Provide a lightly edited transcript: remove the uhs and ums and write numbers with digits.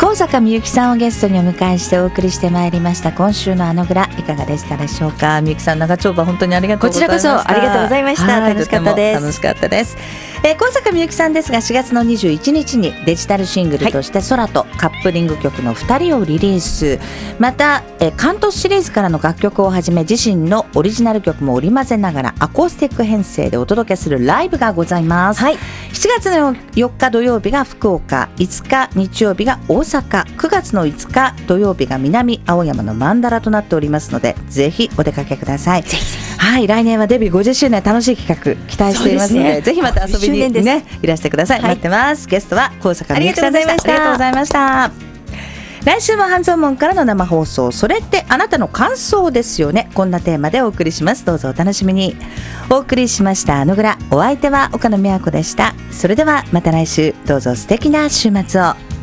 高坂みゆきさんをゲストにお迎えしてお送りしてまいりました今週のあのグラ、いかがでしたでしょうか。みゆきさん、長丁場本当にありがとうございました。 こちらこそありがとうございました。楽しかったです。 楽しかったです。高坂みゆきさんですが、4月の21日にデジタルシングルとして空とカップリング曲の2人をリリース。またカントシリーズからの楽曲をはじめ、自身のオリジナル曲も織り交ぜながらアコースティック編成でお届けするライブがございます、はい、7月の4日土曜日が福岡、5日日曜日が大阪、9月の5日土曜日が南青山のマンダラとなっておりますので、ぜひお出かけください。はい、来年はデビュー50周年、楽しい企画期待していますの で、ぜひまた遊びに、ね、いらしてください、はい、待ってます。ゲストは高坂みゆきさんでした。ありがとうございました。来週も半蔵門からの生放送、それってあなたの感想ですよね、こんなテーマでお送りします。どうぞお楽しみに。お送りしましたあのグラ、お相手は岡野美和子でした。それではまた来週、どうぞ素敵な週末を。